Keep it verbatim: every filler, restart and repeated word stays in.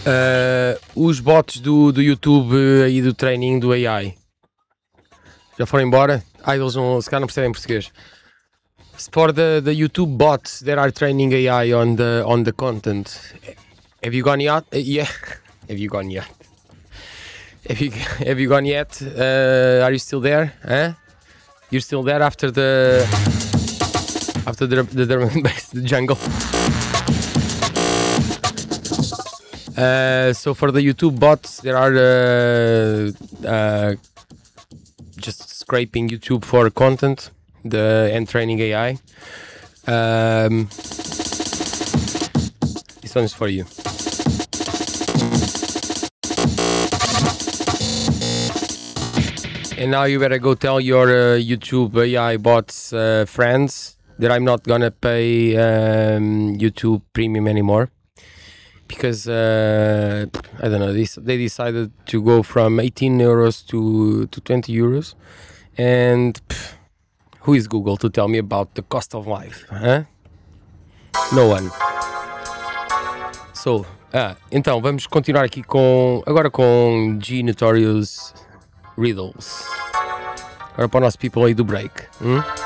Uh, os bots do, do YouTube e do training do A I já foram embora? Ah, eles não, se calhar não percebem português. For the, the YouTube bots that are training A I on the on the content, have you gone yet? Uh, yeah, have you gone yet? Have you have you gone yet? Uh, are you still there? Huh? You're still there after the after the the, the, the jungle. Uh, so for the YouTube bots, there are uh, uh, just scraping YouTube for content, the and training A I. Um, this one is for you. And now you better go tell your uh, YouTube A I bots uh, friends that I'm not gonna pay um, YouTube Premium anymore. Because uh, I don't know, this, they decided to go from eighteen euros to, to twenty euros, and pff, who is Google to tell me about the cost of life? Huh? No one. So, ah, então vamos continuar aqui com agora com G Notorious Riddles. Agora para o nosso people aí do break. Hum?